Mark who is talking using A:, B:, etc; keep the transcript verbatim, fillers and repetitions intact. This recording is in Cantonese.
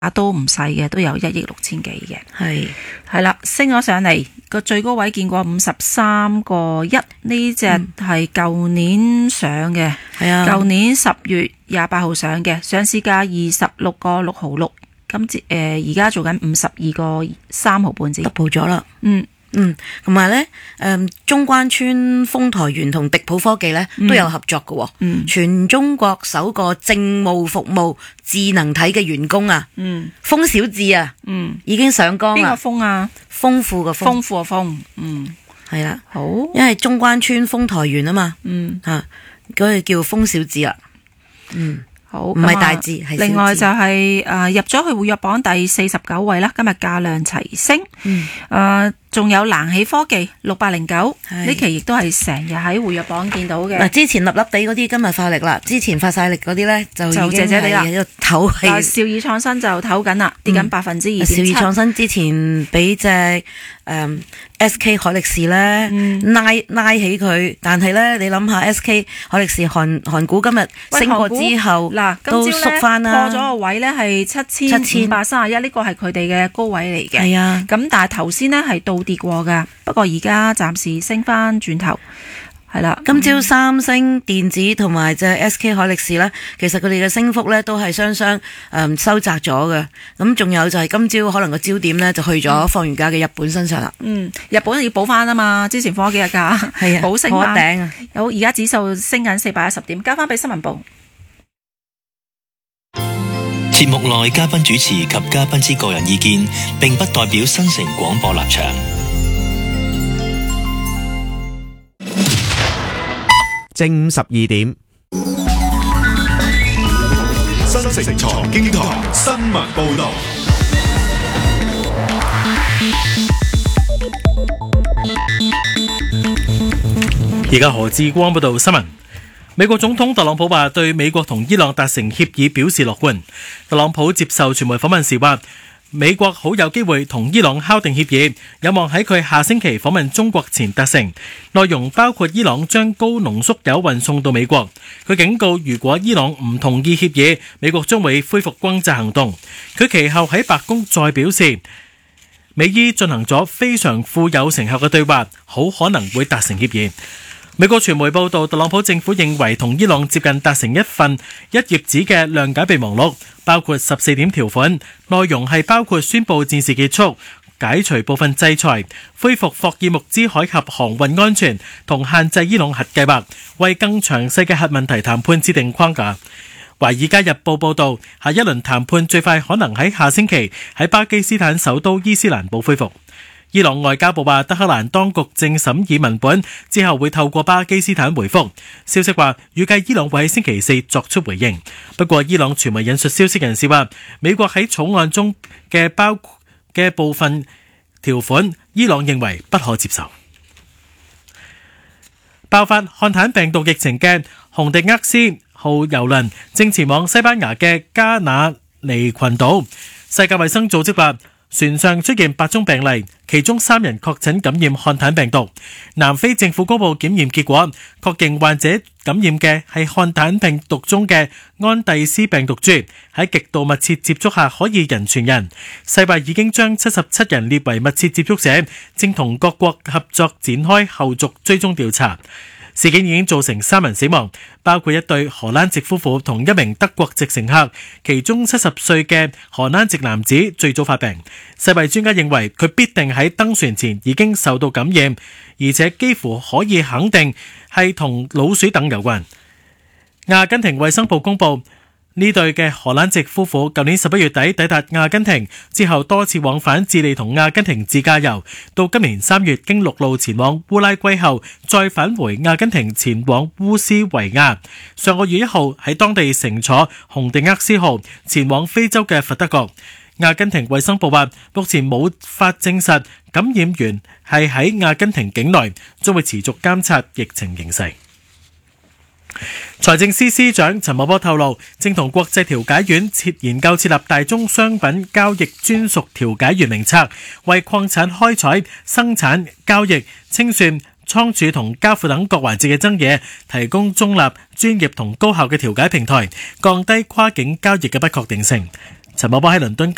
A: 都唔細嘅，都有一億六千幾嘅。
B: 係
A: 係啦，升咗上嚟個最高位見過五十三個一，呢隻係舊年上嘅，
B: 係啊，
A: 舊年十月廿八號上嘅，上市價二十六個六毫六，今次誒而家做緊五十二個三毫半紙
B: double咗啦。
A: 嗯。
B: 嗯，同埋咧，誒，中關村豐台園同迪普科技咧都有合作嘅，嗯，全中國首個政務服務智能體嘅員工啊，嗯，豐小智啊，嗯，已經上崗啦。
A: 邊個豐啊？
B: 豐富嘅豐，
A: 豐富嘅豐，嗯，
B: 係啦，
A: 好，
B: 因為中關村豐台園啊嘛，嗯，吓，嗰個叫豐小智啊，嗯。
A: 好，
B: 唔係大字，係
A: 另外就係、是、誒、呃、入咗去活躍榜第四十九位啦，今日價量齊升。嗯，誒仲、呃、有冷氣科技六百零九，呢期亦都係成日喺活躍榜見到嘅。
B: 嗱，之前粒粒地嗰啲今日發力啦，之前發晒力嗰啲咧就已經
A: 就謝謝你啦，
B: 喺度唞氣。
A: 兆易創新就唞緊啦，跌緊百分之二點七。兆易
B: 創新之前俾隻誒 S K 海力士咧、嗯、拉拉起佢，但係咧你諗下 S K 海力士韓韓股今日升過之後。
A: 嗱，
B: 都縮翻啦，
A: 破咗個位咧係七千五百三十一，呢個係佢哋嘅高位嚟嘅。
B: 係啊，
A: 咁但係頭先呢係倒跌過噶，不過而家暫時升翻轉頭，係啦。
B: 今朝三星電子同埋隻 S K 海力士咧，其實佢哋嘅升幅咧都係雙雙誒收窄咗嘅。咁仲有就係今朝可能個焦點咧就去咗放完假嘅日本身上啦。
A: 嗯，日本要補翻啊嘛，之前放咗幾日假，係啊，補升翻
B: 頂啊。
A: 有而家指數升緊四百一十點，交翻俾新聞部。
C: 節目內嘉賓主持及嘉賓之個人意見，並不代表新城廣播立場。
D: 正午十二點，
E: 新城財經台新聞報道。
F: 而家何志光報道新聞。美國總統特朗普話對美國同伊朗達成協議表示樂觀。特朗普接受傳媒訪問時話，美國好有機會同伊朗敲定協議，有望喺佢下星期訪問中國前達成。內容包括伊朗將高濃縮鈾運送到美國。佢警告，如果伊朗唔同意協議，美國將會恢復轟炸行動。佢其後喺白宮再表示，美伊進行咗非常富有成效嘅對話，好可能會達成協議。美國傳媒報道，特朗普政府認為同伊朗接近達成一份一頁紙嘅諒解備忘錄，包括十四點條款，內容係包括宣布戰事結束、解除部分制裁、恢復霍爾木茲海峽航運安全同限制伊朗核計劃，為更詳細嘅核問題談判制定框架。華爾街日報報道，下一輪談判最快可能喺下星期喺巴基斯坦首都伊斯蘭堡恢復。伊朗外交部話，德黑蘭當局正審議文本，之後會透過巴基斯坦回覆。消息話，預計伊朗會喺星期四作出回應。不過，伊朗傳媒引述消息人士話，美國喺草案中嘅包嘅部分條款，伊朗認為不可接受。爆發漢坦病毒疫情嘅洪迪厄斯號郵輪正前往西班牙嘅加那尼群島。世界衛生組織話，船上出現八宗病例，其中三人確診感染漢坦病毒。南非政府公布檢驗結果，確認患者感染嘅係漢坦病毒中嘅安第斯病毒株，喺極度密切接觸下可以人傳人。世衛已經將七十七人列為密切接觸者，正同各國合作展開後續追蹤調查。事件已經造成三人死亡，包括一對荷蘭籍夫婦同一名德國籍乘客，其中七十歲嘅荷蘭籍男子最早發病。世衛專家認為佢必定喺登船前已經受到感染，而且幾乎可以肯定係同老鼠等有關。阿根廷衛生部公布，呢對嘅荷蘭籍夫婦舊年十一月底抵達阿根廷之後，多次往返智利同阿根廷自駕遊，到今年三月經陸路前往烏拉圭後，再返回阿根廷前往烏斯維亞。上個月一號喺當地乘坐洪迪厄斯號前往非洲嘅佛得角。阿根廷衛生部話，目前冇法證實感染源係喺阿根廷境內，將會持續監察疫情形勢。財政司司長陳茂波透露，正同國際調解院設研究設立大宗商品交易專屬調解員名冊，為礦產開採、生產、交易、清算、倉儲同交付等各環節嘅爭議，提供中立、專業同高效嘅調解平台，降低跨境交易嘅不確定性。陳茂波喺倫敦